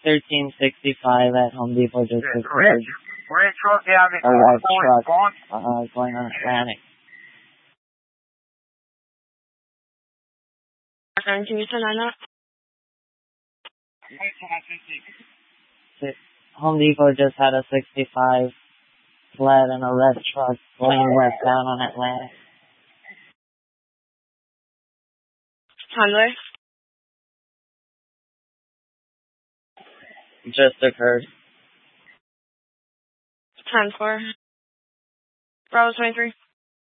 1365 at Home Depot just Red truck down there. A red truck going on Atlantic. 17, you turn that up? Home Depot just had a 65 sled and a red truck going westbound on Atlantic. Handler? Just occurred. 10-4. Bravo 23.